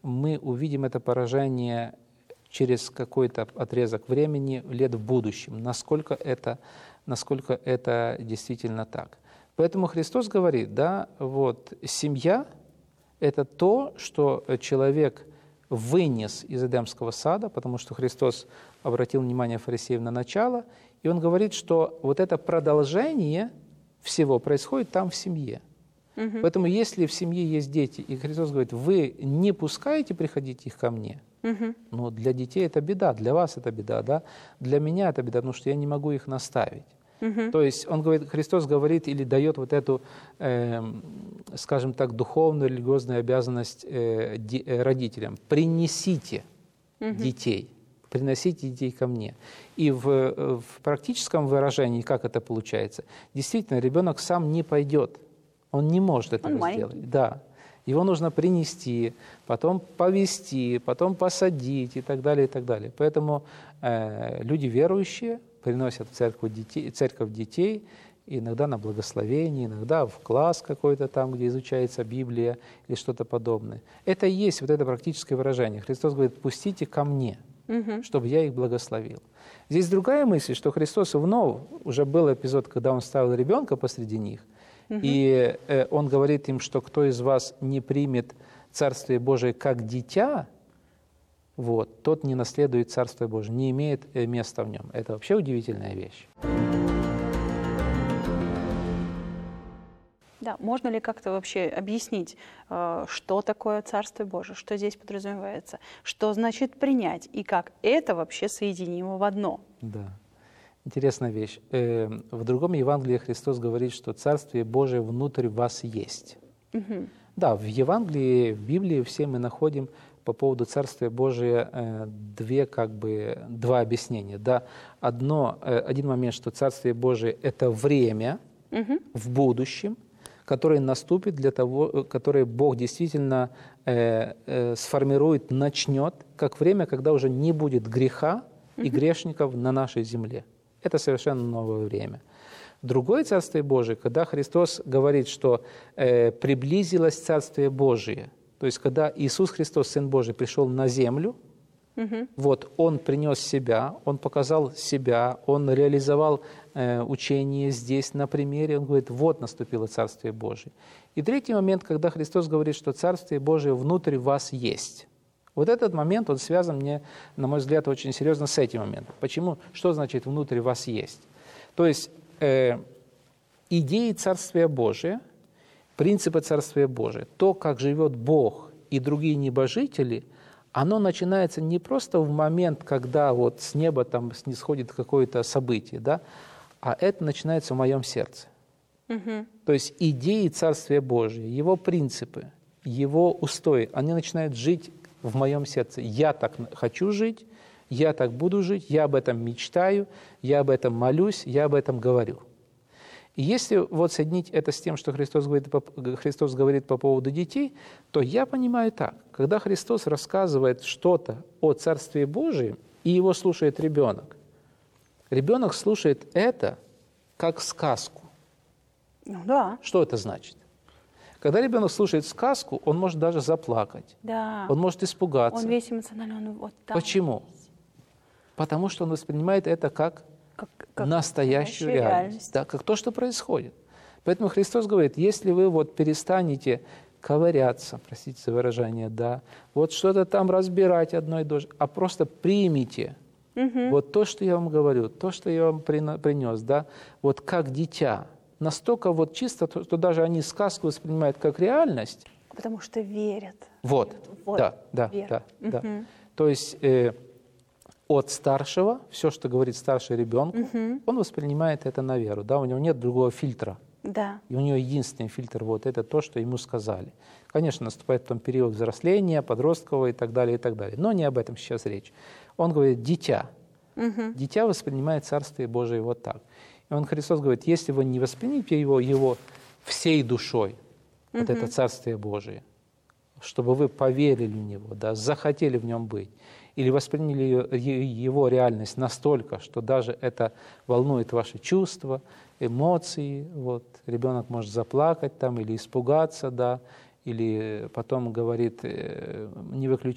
мы увидим это поражение через какой-то отрезок времени, лет в будущем, насколько это действительно так. Поэтому Христос говорит, да, вот семья – это то, что человек вынес из Эдемского сада, потому что Христос обратил внимание фарисеев на начало, и Он говорит, что вот это продолжение всего происходит там в семье. Поэтому если в семье есть дети, и Христос говорит, вы не пускаете приходить их ко мне, но для детей это беда, для вас это беда, да? Для меня это беда, потому что я не могу их наставить. То есть он говорит, Христос говорит или дает вот эту, скажем так, духовную, религиозную обязанность родителям. Принесите детей, приносите детей ко мне. И в практическом выражении, как это получается, действительно, ребенок сам не пойдет, он не может этого сделать. Да. Его нужно принести, потом повести, потом посадить и так далее, и так далее. Поэтому люди верующие приносят в церковь детей, иногда на благословение, иногда в класс какой-то там, где изучается Библия или что-то подобное. Это и есть вот это практическое выражение. Христос говорит, пустите ко мне, чтобы я их благословил. Здесь другая мысль, что Христос вновь, уже был эпизод, когда Он ставил ребенка посреди них, и Он говорит им, что кто из вас не примет Царствие Божие как дитя, вот, тот не наследует Царство Божие, не имеет места в нем. Это вообще удивительная вещь. Да, можно ли как-то вообще объяснить, что такое Царство Божие, что здесь подразумевается, что значит принять, и как это вообще соединимо в одно? Да, интересная вещь. В другом Евангелии Христос говорит, что Царствие Божие внутрь вас есть. Да, в Евангелии, в Библии все мы находим по поводу Царствия Божия два объяснения. Да? Один момент, что Царствие Божие – это время в будущем, которое наступит для того, которое Бог действительно сформирует, начнет, как время, когда уже не будет греха и грешников на нашей земле. Это совершенно новое время. Другое Царствие Божие, когда Христос говорит, что приблизилось Царствие Божие, то есть, когда Иисус Христос, Сын Божий, пришел на землю, вот, Он принес себя, Он показал себя, Он реализовал учение здесь на примере, Он говорит, вот наступило Царствие Божие. И третий момент, когда Христос говорит, что Царствие Божие внутрь вас есть. Вот этот момент, он связан, на мой взгляд, очень серьезно с этим моментом. Почему? Что значит «внутрь вас есть»? То есть, идеи Царствия Божия, принципы Царствия Божия, то, как живет Бог и другие небожители, оно начинается не просто в момент, когда вот с неба там снисходит какое-то событие, да, а это начинается в моем сердце. То есть идеи Царствия Божия, его принципы, его устои, они начинают жить в моем сердце. Я так хочу жить, я так буду жить, я об этом мечтаю, я об этом молюсь, я об этом говорю. И если вот соединить это с тем, что Христос говорит по поводу детей, то я понимаю так. Когда Христос рассказывает что-то о Царстве Божьем, и его слушает ребенок, ребенок слушает это как сказку. Ну да. Что это значит? Когда ребенок слушает сказку, он может даже заплакать. Да. Он может испугаться. Он весь эмоциональный, он вот там. Почему? Потому что он воспринимает это как настоящую реальность, да, как то, что происходит. Поэтому Христос говорит, если вы вот перестанете ковыряться, простите за выражение, да, вот что-то там разбирать одно и то же, а просто примите вот то, что я вам говорю, то, что я вам принес, да, вот как дитя, настолько вот чисто, что даже они сказку воспринимают как реальность. Потому что верят. Вот, да. То есть от старшего, все, что говорит старший ребенку, он воспринимает это на веру, да, у него нет другого фильтра. Да. И у него единственный фильтр вот это то, что ему сказали. Конечно, наступает потом период взросления, подросткового и так далее, но не об этом сейчас речь. Он говорит, дитя. Дитя воспринимает Царствие Божие вот так. И Христос говорит, если вы не воспримете его всей душой, вот это Царствие Божие, чтобы вы поверили в него, да, захотели в нем быть, или восприняли его реальность настолько, что даже это волнует ваши чувства, эмоции, вот, ребенок может заплакать там или испугаться, да, или потом говорит, не выключай